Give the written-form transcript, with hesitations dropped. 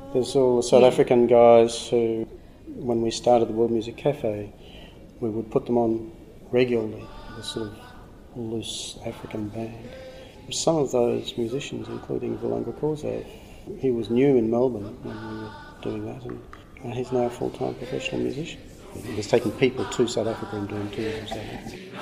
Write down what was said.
There's all the South African guys who, when we started the World Music Cafe, we would put them on regularly, the sort of loose African band. Some of those musicians, including Vulanga Korsav, he was new in Melbourne when we were doing that, and he's now a full-time professional musician. He was taking people to South Africa and doing tours in South Africa.